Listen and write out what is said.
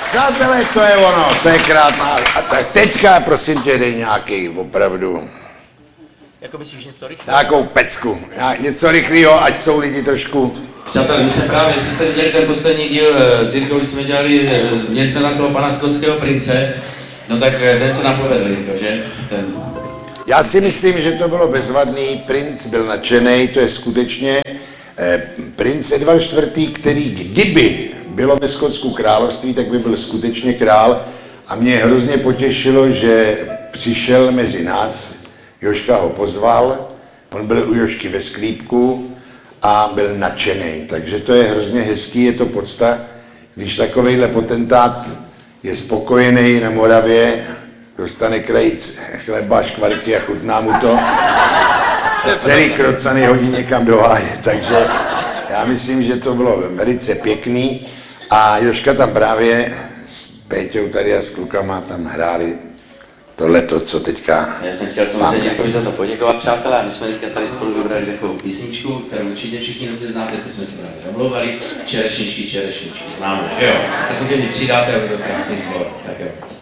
Přátelé, to je ono, to je krásná. A tak teďka, prosím tě, dej nějaký opravdu. Jako myslíš něco rychle? Nějakou pecku. Něco rychlého, ať jsou lidi trošku. Přátelé, my jsme právě, jestli jste viděli ten poslední díl s Jirkou, když jsme dělali, měli jsme tam toho pana skotského prince, no tak ten se nám povedl, Jirko, že? Ten... Já si myslím, že to bylo bezvadný, princ byl nadšený, to je skutečně princ Edvard IV., který kdyby bylo ve Skotsku království, tak by byl skutečně král a mě hrozně potěšilo, že přišel mezi nás, Jožka ho pozval, on byl u Jožky ve sklípku a byl nadšený, takže to je hrozně hezký, je to podsta, když takovejhle potentát je spokojený na Moravě, dostane krajíc chleba, škvarky a chutná mu to. A celý krocany hodí někam do háje, takže já myslím, že to bylo velice pěkný. A Jožka tam právě s Péťou tady a s klukama tam hráli tohleto, co teďka. Já jsem chtěl samozřejmě Jirkovi za to poděkovat, přátelé, a my jsme teďka tady spolu vybrali takovou písničku, kterou určitě všichni dobře znáte, ty jsme se právě domlouvali, čerešničky, známe, že jo? Tak se ke mně přidáte a bude to krásný sbor, tak jo.